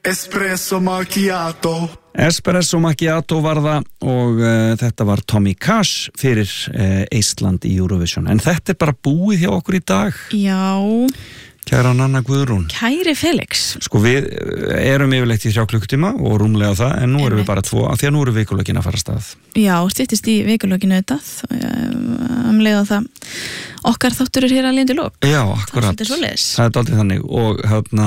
Espresso macchiato. Espresso macchiato var það og þetta var Tommy Cash fyrir Ísland í Eurovision. En þetta bara búið hjá okkur í dag. Já. Kæra Nanna Guðrún. Kæri Felix. Sko við erum yfirleitt í 3 klukkutíma og rúmlega það, en nú erum við bara 2, af því að nú eru vikulökin að fara af stað. Já, styttist í vikulökinu auðvitað. Leiða það okkar þáttur hér að lindu lók. Já, akkurat. Það er dálítið þannig og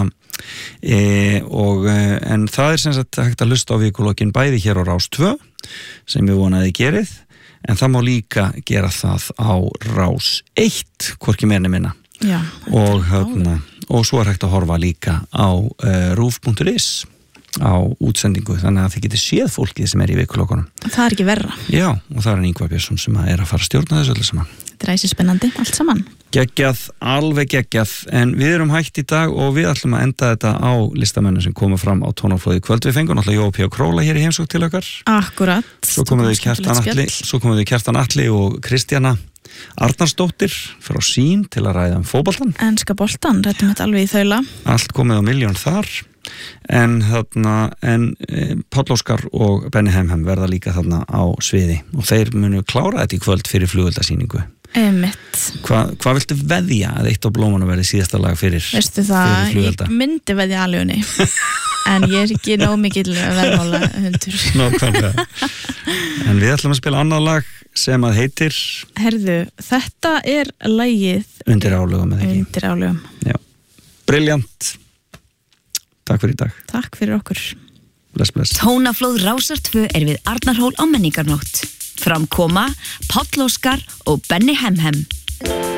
en það sem sagt hægt að hlusta á vikulökin bæði hér á Rás 2 sem ég vonaði gerið, en það má líka gera það á Rás 1, hvorki meira né minna. Já, og svo er hægt að horfa líka á ruf.is á útsendingu, þannig að þið getið séð fólkið sem er í vikulökunum. Það er ekki verra. Já, og það er Ingvar Björnsson sem er að fara að stjórna þessu öllu saman. Þetta er æsispennandi, allt saman. Geggjað, alveg geggjað, en við erum hægt í dag og við ætlum að enda þetta á listamennu sem koma fram á tónaflóði kvöld. Við fengum náttúrulega Jói P. Króla hér í heimsókn til okkar. Akkurat. Svo komum við Kjartan Atli og Kristjana Arnarsdóttir frá Sín til að ræða fótboltann. Enska boltan, rættum þetta alveg í þaula. Allt komið á milljón þar. En Páll Óskar og Benny Hemhem verða líka þarna á sviði og þeir munu klára þetta í kvöld fyrir flugeldasýningu. Einmitt. Hvað viltu veðja að eitt á blómanu verði síðasta lag fyrir flugelda? Veistu það, ég myndi veðja alvegni en ég er ekki nóg mikill verðmála hundur. Nákvæmlega. En við ætlum að spila annað lag sem að heitir Herðu, þetta er lagið Undir álögum, eða ekki? Undir álögum. Já. Brilljant. Takk fyrir í dag. Takk fyrir okkur. Bless. Tónaflóð Rásar 2 er við Arnarhól á Menningarnótt. Framkoma Páll Óskar og Benny Hemhem.